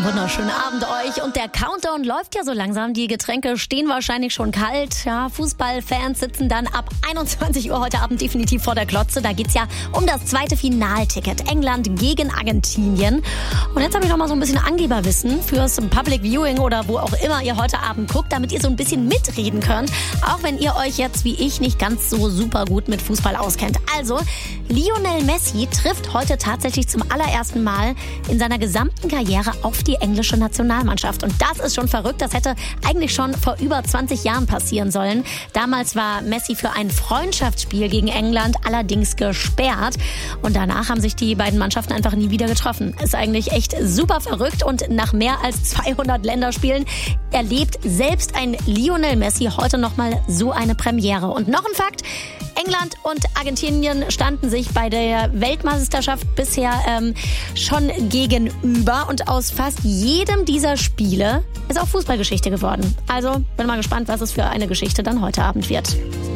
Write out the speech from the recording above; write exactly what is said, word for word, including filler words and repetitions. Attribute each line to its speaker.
Speaker 1: wunderschönen Abend euch. Und der Countdown läuft ja so langsam. Die Getränke stehen wahrscheinlich schon kalt. Ja, Fußballfans sitzen dann ab einundzwanzig Uhr heute Abend definitiv vor der Glotze. Da geht's ja um das zweite Finalticket. England gegen Argentinien. Und jetzt habe ich noch mal so ein bisschen Angeberwissen fürs Public Viewing oder wo auch immer ihr heute Abend guckt, damit ihr so ein bisschen mitreden könnt. Auch wenn ihr euch jetzt wie ich nicht ganz so super gut mit Fußball auskennt. Also, Lionel Messi trifft heute tatsächlich zum allerersten Mal in seiner gesamten Karriere auf die englische Nationalmannschaft. Und das ist schon verrückt. Das hätte eigentlich schon vor über zwanzig Jahren passieren sollen. Damals war Messi für ein Freundschaftsspiel gegen England allerdings gesperrt. Und danach haben sich die beiden Mannschaften einfach nie wieder getroffen. Ist eigentlich echt super verrückt. Und nach mehr als zweihundert Länderspielen erlebt selbst ein Lionel Messi heute nochmal so eine Premiere. Und noch ein Fakt: England und Argentinien standen sich bei der Weltmeisterschaft bisher ähm, schon gegenüber. Und aus fast jedem dieser Spiele ist auch Fußballgeschichte geworden. Also bin mal gespannt, was es für eine Geschichte dann heute Abend wird.